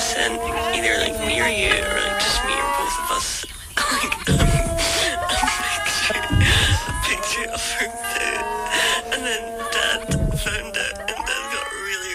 scent either like near you or like just me or both of us. A picture of her food, and then Dad found it, and Dad got really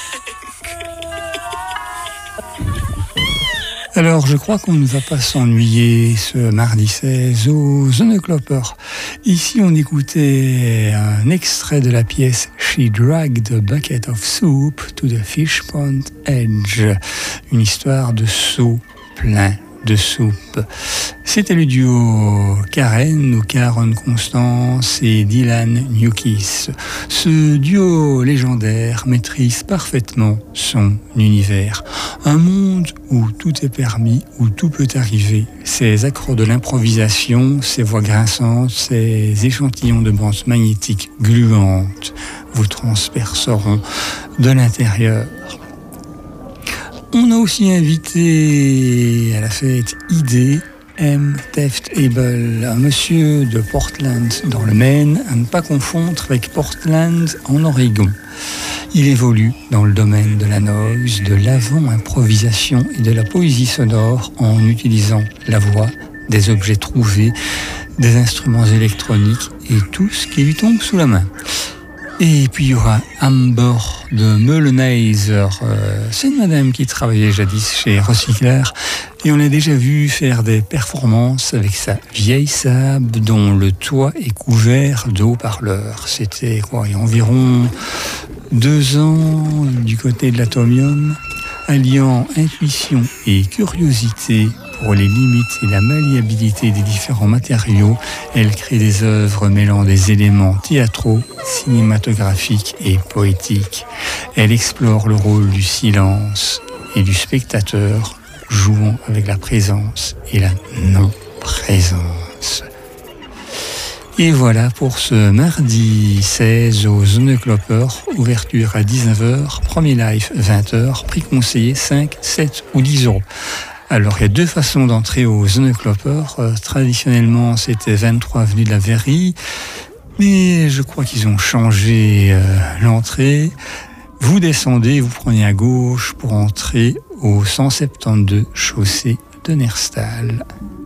angry. Alors, je crois qu'on ne va pas s'ennuyer ce mardi 16 au Zone Clopper. Ici, on écoutait un extrait de la pièce She Dragged a Bucket of Soup to the Fish Pond Edge, une histoire de seau plein de soupe. C'était le duo Karen ou Karen Constance et Dylan Newkiss. Ce duo légendaire maîtrise parfaitement son univers. Un monde où tout est permis, où tout peut arriver. Ces accros de l'improvisation, ces voix grinçantes, ces échantillons de bandes magnétiques gluantes vous transperceront de l'intérieur. On a aussi invité à la fête ID M. Taft Abel, un monsieur de Portland dans le Maine, à ne pas confondre avec Portland en Oregon. Il évolue dans le domaine de la noise, de l'avant-improvisation et de la poésie sonore en utilisant la voix, des objets trouvés, des instruments électroniques et tout ce qui lui tombe sous la main. Et puis il y aura Amber de Meulenizer. C'est une madame qui travaillait jadis chez Recycler et on l'a déjà vu faire des performances avec sa vieille Saab dont le toit est couvert de haut-parleurs. C'était il y a environ 2 ans du côté de l'Atomium, alliant intuition et curiosité pour les limites et la malléabilité des différents matériaux. Elle crée des œuvres mêlant des éléments théâtraux, cinématographiques et poétiques. Elle explore le rôle du silence et du spectateur, jouant avec la présence et la non-présence. Et voilà pour ce mardi 16 au Zone Clopper, ouverture à 19h, premier live 20h, prix conseillé 5, 7 ou 10 euros. Alors, il y a 2 façons d'entrer au Zone Clopper. Traditionnellement, c'était 23 avenue de la Verrerie, mais je crois qu'ils ont changé l'entrée. Vous descendez, vous prenez à gauche pour entrer au 172 chaussée de Nerstal.